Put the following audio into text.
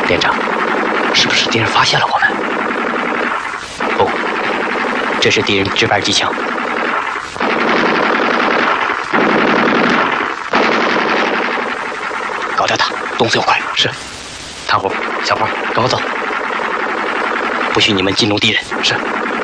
连长，是不是敌人发现了我们？不，这是敌人值班机枪。搞掉它，动作要快。是。唐虎，小花，跟我走。不许你们进入敌人。是。